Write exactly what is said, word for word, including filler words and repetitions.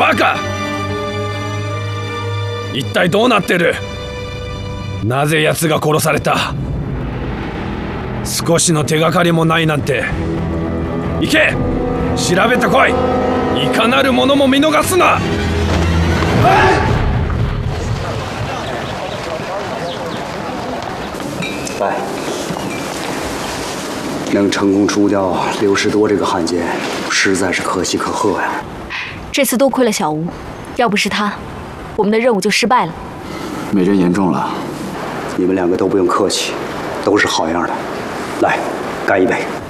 バカ！一体どうなってる？なぜ奴が殺された？少しの手がかりもないなんて。行け！調べてこい！いかなる者も見逃すな！ 来，能成功除掉刘士多这个汉奸，实在是可喜可贺呀。 这次多亏了小吴，要不是他，我们的任务就失败了。 美人言重了，你们两个都不用客气，都是好样的。来，干一杯！